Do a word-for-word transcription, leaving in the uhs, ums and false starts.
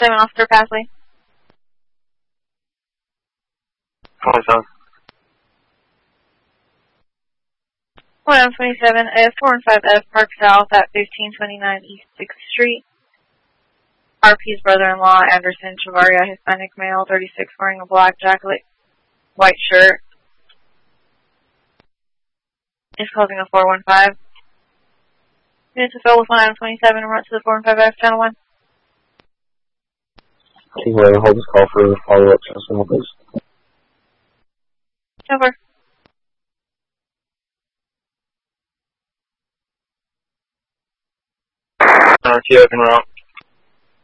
twenty-seven, Officer Pasley. twenty-seven. one twenty-seven, F four and five F, Park South at fifteen twenty-nine East sixth Street. R P's brother-in-law, Anderson Chavaria, Hispanic male, thirty-six, wearing a black jacket, white shirt. Is causing a four one five. Units to fill with one twenty-seven and run to the four and five F, channel one. Anyway, hold this call for follow-up transfer, please. Over. R T O can route.